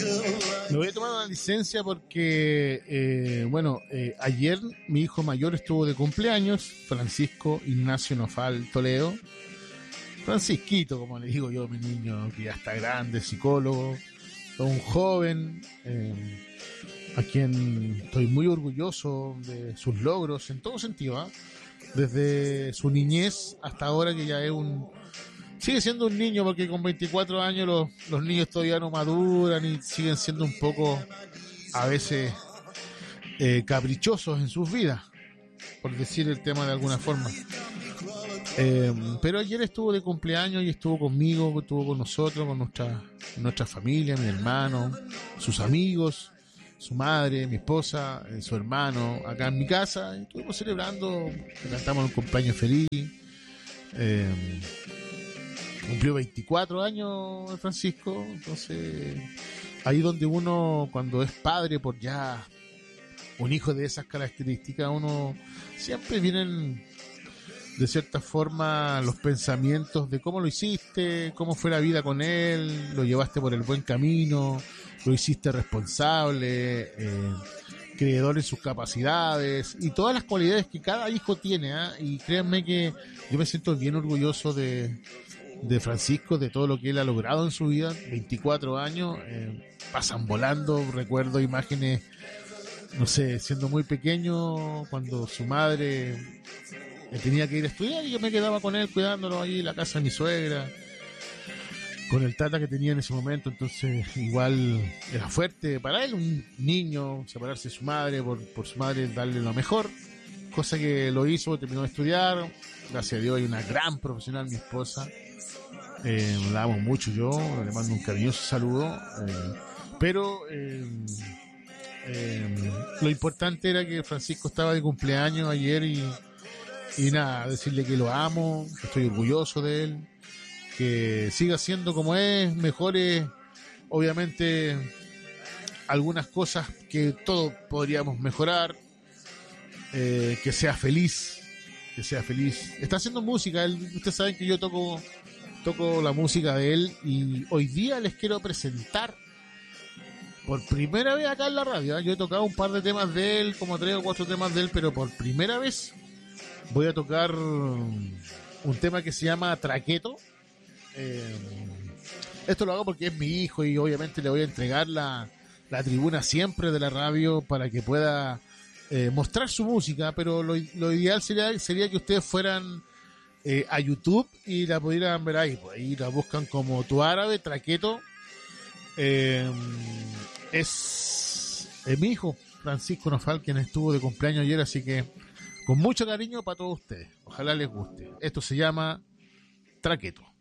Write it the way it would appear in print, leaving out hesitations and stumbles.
Me voy a tomar una licencia porque, ayer mi hijo mayor estuvo de cumpleaños, Francisco Ignacio Nofal Toledo. Francisquito, como le digo yo, mi niño que ya está grande, psicólogo, todo un joven, a quien estoy muy orgulloso de sus logros en todo sentido, ¿eh? Desde su niñez hasta ahora, que ya es sigue siendo un niño, porque con 24 años los niños todavía no maduran y siguen siendo un poco a veces caprichosos en sus vidas, por decir el tema de alguna forma. Pero ayer estuvo de cumpleaños y estuvo conmigo, estuvo con nosotros, con nuestra familia, mi hermano, sus amigos, su madre, mi esposa, su hermano, acá en mi casa, y estuvimos celebrando, cantamos un cumpleaños feliz. Cumplió 24 años Francisco, entonces ahí donde uno, cuando es padre por ya un hijo de esas características, uno siempre vienen de cierta forma los pensamientos de cómo lo hiciste, cómo fue la vida con él, lo llevaste por el buen camino, lo hiciste responsable, creedor en sus capacidades y todas las cualidades que cada hijo tiene, ¿eh? Y créanme que yo me siento bien orgulloso de Francisco, de todo lo que él ha logrado en su vida. 24 años, pasan volando. Recuerdo imágenes, no sé, siendo muy pequeño, cuando su madre tenía que ir a estudiar y yo me quedaba con él cuidándolo ahí en la casa de mi suegra, con el tata que tenía en ese momento. Entonces igual era fuerte para él, un niño, separarse de su madre, por su madre darle lo mejor, cosa que lo hizo, terminó de estudiar, gracias a Dios. Hay una gran profesional, mi esposa, la amo mucho, yo le mando un cariñoso saludo, pero lo importante era que Francisco estaba de cumpleaños ayer y nada, decirle que lo amo, que estoy orgulloso de él, que siga siendo como es, mejore obviamente algunas cosas que todos podríamos mejorar, que sea feliz, está haciendo música. Ustedes saben que yo toco la música de él, y hoy día les quiero presentar por primera vez acá en la radio, ¿eh? Yo he tocado un par de temas de él, como 3 o 4 temas de él, pero por primera vez voy a tocar un tema que se llama Traqueto. Esto lo hago porque es mi hijo y obviamente le voy a entregar la tribuna siempre de la radio para que pueda mostrar su música, pero lo ideal sería que ustedes fueran a YouTube y la pudieran ver ahí. Pues ahí la buscan como Tu Árabe, Traqueto. Es mi hijo Francisco Nofal, quien estuvo de cumpleaños ayer, así que con mucho cariño para todos ustedes. Ojalá les guste. Esto se llama Traqueto.